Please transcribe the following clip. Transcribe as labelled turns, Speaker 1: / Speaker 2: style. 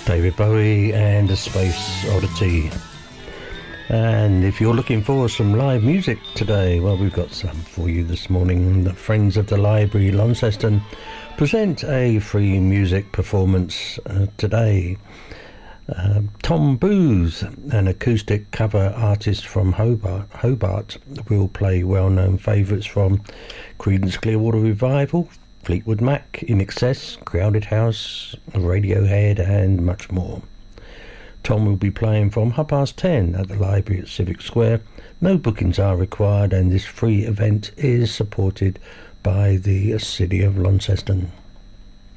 Speaker 1: David Bowie and the Space Oddity. And if you're looking for some live music today, well, we've got some for you this morning. The Friends of the Library Launceston present a free music performance today. Tom Booth, an acoustic cover artist from Hobart, will play well-known favourites from Creedence Clearwater Revival, Fleetwood Mac, In Excess, Crowded House, Radiohead and much more. Tom will be playing from 10:30 at the library at Civic Square. No bookings are required and this free event is supported by the City of Launceston.